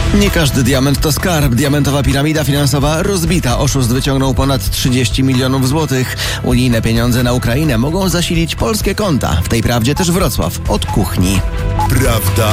Nie każdy diament to skarb. Diamentowa piramida finansowa rozbita. Oszust wyciągnął ponad 30 milionów złotych. Unijne pieniądze na Ukrainę mogą zasilić polskie konta. W tej prawdzie też Wrocław od kuchni. Prawda